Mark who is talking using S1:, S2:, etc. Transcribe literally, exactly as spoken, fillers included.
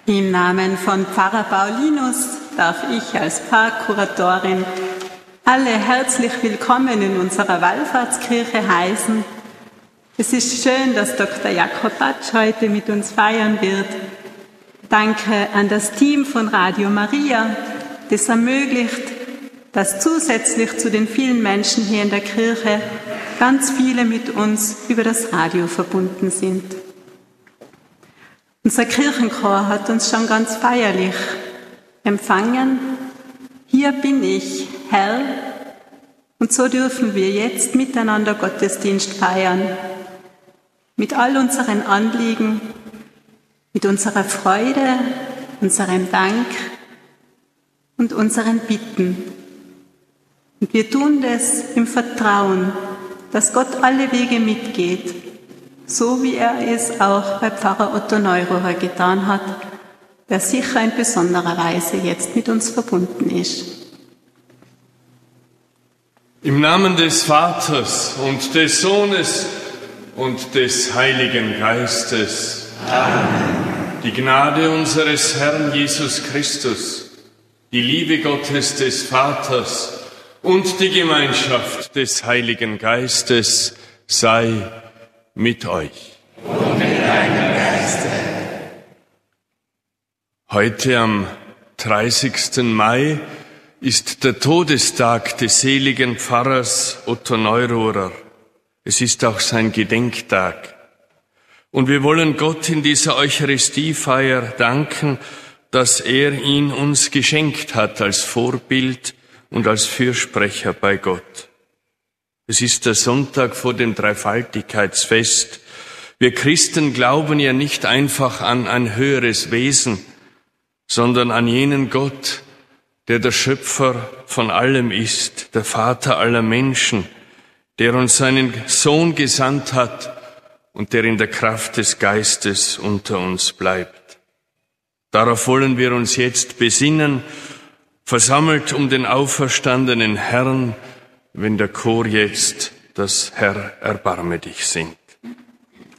S1: Im Namen von Pfarrer Paulinus darf ich als Pfarrkuratorin alle herzlich willkommen in unserer Wallfahrtskirche heißen. Es ist schön, dass Doktor Jakob Batsch heute mit uns feiern wird. Danke an das Team von Radio Maria, das ermöglicht, dass zusätzlich zu den vielen Menschen hier in der Kirche ganz viele mit uns über das Radio verbunden sind. Unser Kirchenchor hat uns schon ganz feierlich empfangen. Hier bin ich, Herr. Und so dürfen wir jetzt miteinander Gottesdienst feiern. Mit all unseren Anliegen, mit unserer Freude, unserem Dank und unseren Bitten. Und wir tun das im Vertrauen, dass Gott alle Wege mitgeht, so wie er es auch bei Pfarrer Otto Neururer getan hat, der sicher in besonderer Weise jetzt mit uns verbunden ist.
S2: Im Namen des Vaters und des Sohnes und des Heiligen Geistes. Amen. Die Gnade unseres Herrn Jesus Christus, die Liebe Gottes des Vaters und die Gemeinschaft des Heiligen Geistes sei mit euch.
S3: Und mit deinem Geiste.
S2: Heute am dreißigsten Mai ist der Todestag des seligen Pfarrers Otto Neururer. Es ist auch sein Gedenktag. Und wir wollen Gott in dieser Eucharistiefeier danken, dass er ihn uns geschenkt hat als Vorbild und als Fürsprecher bei Gott. Es ist der Sonntag vor dem Dreifaltigkeitsfest. Wir Christen glauben ja nicht einfach an ein höheres Wesen, sondern an jenen Gott, der der Schöpfer von allem ist, der Vater aller Menschen, der uns seinen Sohn gesandt hat und der in der Kraft des Geistes unter uns bleibt. Darauf wollen wir uns jetzt besinnen, versammelt um den auferstandenen Herrn, wenn der Chor jetzt das Herr, erbarme dich singt.